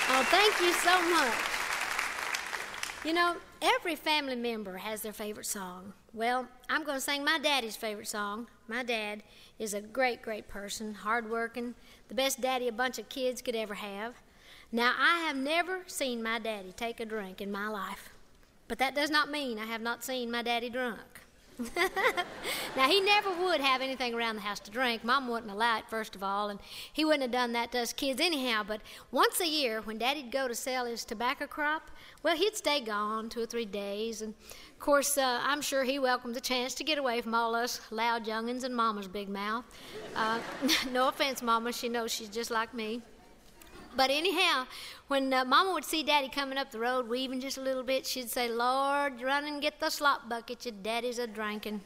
Oh, thank you so much. You know, every family member has their favorite song. Well, I'm going to sing my daddy's favorite song. My dad is a great, great person, hardworking, the best daddy a bunch of kids could ever have. Now, I have never seen my daddy take a drink in my life, but that does not mean I have not seen my daddy drunk. Now, he never would have anything around the house to drink. Mom wouldn't allow it, first of all, and he wouldn't have done that to us kids anyhow. But once a year, when Daddy'd go to sell his tobacco crop, well, he'd stay gone 2 or 3 days. And, of course, I'm sure he welcomed the chance to get away from all us loud young'uns and Mama's big mouth. No offense, Mama. She knows she's just like me. But anyhow, when Mama would see Daddy coming up the road, weaving just a little bit, she'd say, "Lord, run and get the slop bucket, your daddy's a-drinking."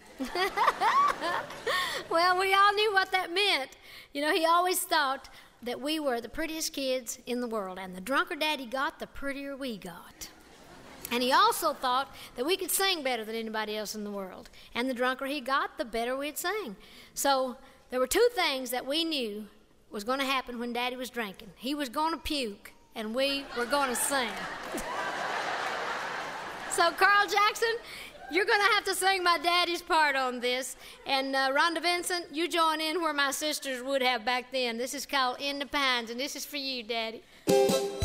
Well, we all knew what that meant. You know, he always thought that we were the prettiest kids in the world, and the drunker Daddy got, the prettier we got. And he also thought that we could sing better than anybody else in the world. And the drunker he got, the better we'd sing. So there were 2 things that we knew was going to happen when Daddy was drinking. He was going to puke, and we were going to sing. So, Carl Jackson, you're going to have to sing my daddy's part on this. And Rhonda Vincent, you join in where my sisters would have back then. This is called In the Pines, and this is for you, Daddy.